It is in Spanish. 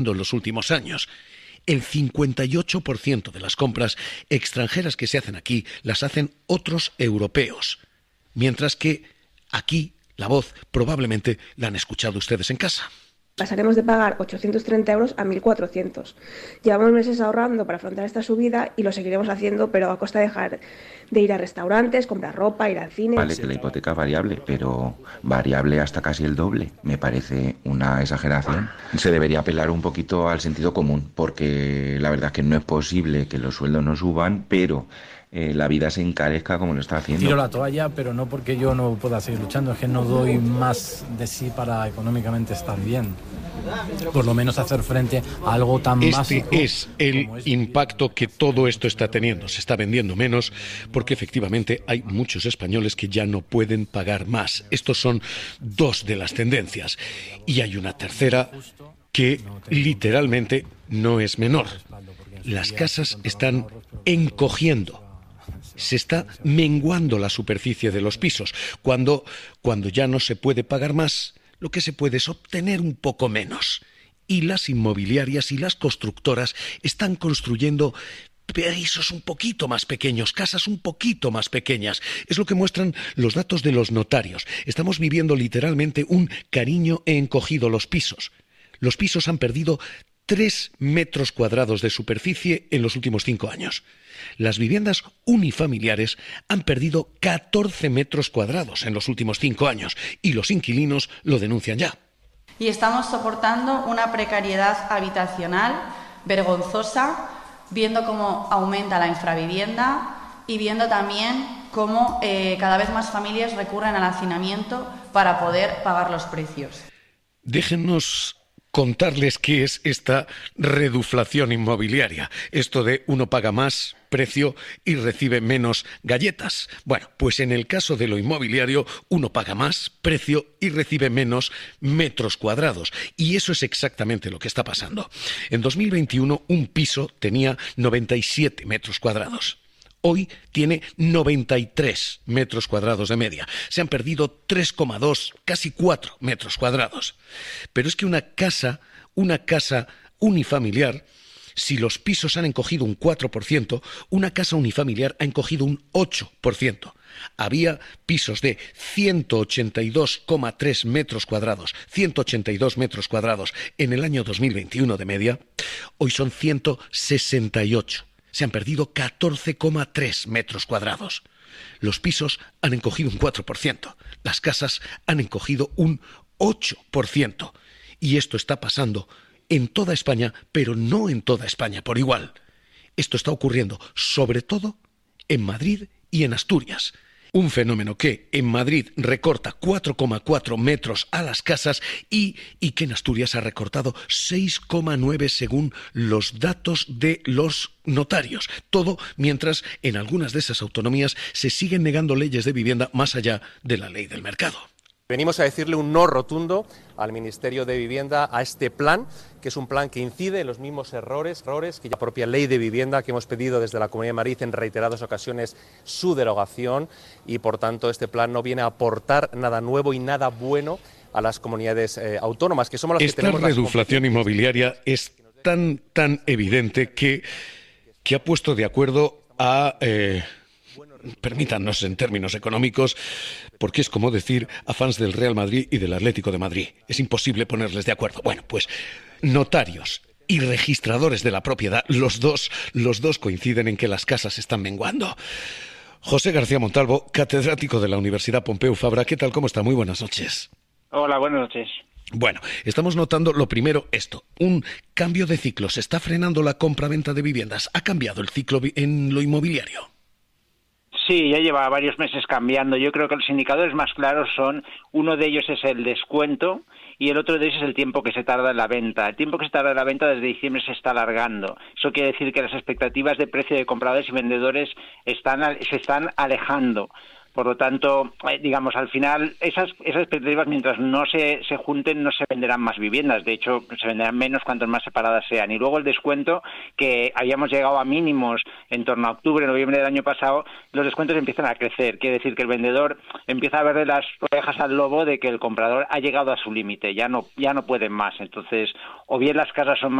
en los últimos años. El 58% de las compras extranjeras que se hacen aquí las hacen otros europeos, mientras que aquí la voz probablemente la han escuchado ustedes en casa. Pasaremos de pagar 830 euros a 1.400. Llevamos meses ahorrando para afrontar esta subida y lo seguiremos haciendo, pero a costa de dejar de ir a restaurantes, comprar ropa, ir al cine. Vale que la hipoteca es variable, pero variable hasta casi el doble. Me parece una exageración. Se debería apelar un poquito al sentido común, porque la verdad es que no es posible que los sueldos no suban, pero la vida se encarezca como lo está haciendo. Tiro la toalla, pero no porque yo no pueda seguir luchando, es que no doy más de sí para económicamente estar bien. Por lo menos hacer frente a algo tan básico. Este es el impacto que todo esto está teniendo. Se está vendiendo menos porque efectivamente hay muchos españoles que ya no pueden pagar más. Estos son dos de las tendencias. Y hay una tercera que literalmente no es menor. Las casas están encogiendo. Se está menguando la superficie de los pisos. Cuando ya no se puede pagar más, lo que se puede es obtener un poco menos. Y las inmobiliarias y las constructoras están construyendo pisos un poquito más pequeños, casas un poquito más pequeñas. Es lo que muestran los datos de los notarios. Estamos viviendo literalmente un cariño encogido los pisos. Los pisos han perdido 3 metros cuadrados de superficie en los últimos 5 años. Las viviendas unifamiliares han perdido 14 metros cuadrados en los últimos 5 años y los inquilinos lo denuncian ya. Y estamos soportando una precariedad habitacional vergonzosa, viendo cómo aumenta la infravivienda y viendo también cómo cada vez más familias recurren al hacinamiento para poder pagar los precios. Déjennos contarles qué es esta reduflación inmobiliaria, esto de uno paga más precio y recibe menos galletas. Bueno, pues en el caso de lo inmobiliario, uno paga más precio y recibe menos metros cuadrados. Y eso es exactamente lo que está pasando. En 2021, un piso tenía 97 metros cuadrados. Hoy tiene 93 metros cuadrados de media. Se han perdido 3,2, casi 4 metros cuadrados. Pero es que una casa unifamiliar, si los pisos han encogido un 4%, una casa unifamiliar ha encogido un 8%. Había pisos de 182,3 metros cuadrados, 182 metros cuadrados en el año 2021 de media. Hoy son 168. Se han perdido 14,3 metros cuadrados. Los pisos han encogido un 4%. Las casas han encogido un 8%. Y esto está pasando en toda España, pero no en toda España por igual. Esto está ocurriendo sobre todo en Madrid y en Asturias. Un fenómeno que en Madrid recorta 4,4 metros a las casas y que en Asturias ha recortado 6,9 según los datos de los notarios. Todo mientras en algunas de esas autonomías se siguen negando leyes de vivienda más allá de la ley del mercado. Venimos a decirle un no rotundo al Ministerio de Vivienda a este plan, que es un plan que incide en los mismos errores que la propia ley de vivienda, que hemos pedido desde la Comunidad de Madrid en reiteradas ocasiones su derogación, y por tanto este plan no viene a aportar nada nuevo y nada bueno a las comunidades autónomas, que somos las que tenemos. Esta reduflación inmobiliaria es tan evidente que ha puesto de acuerdo a... permítanos en términos económicos, porque es como decir a fans del Real Madrid y del Atlético de Madrid. Es imposible ponerles de acuerdo. Bueno, pues notarios y registradores de la propiedad, los dos coinciden en que las casas están menguando. José García Montalvo, catedrático de la Universidad Pompeu Fabra. ¿Qué tal? ¿Cómo está? Muy buenas noches. Hola, buenas noches. Bueno, estamos notando lo primero esto, un cambio de ciclo. Se está frenando la compra-venta de viviendas. ¿Ha cambiado el ciclo en lo inmobiliario? Sí, ya lleva varios meses cambiando. Yo creo que los indicadores más claros son, uno de ellos es el descuento y el otro de ellos es el tiempo que se tarda en la venta. El tiempo que se tarda en la venta desde diciembre se está alargando. Eso quiere decir que las expectativas de precio de compradores y vendedores se están alejando. Por lo tanto, digamos, al final esas expectativas, mientras no se junten, no se venderán más viviendas. De hecho, se venderán menos cuanto más separadas sean. Y luego el descuento, que habíamos llegado a mínimos en torno a octubre, noviembre del año pasado, los descuentos empiezan a crecer. Quiere decir que el vendedor empieza a verle las orejas al lobo de que el comprador ha llegado a su límite, ya no pueden más. Entonces, o bien las casas son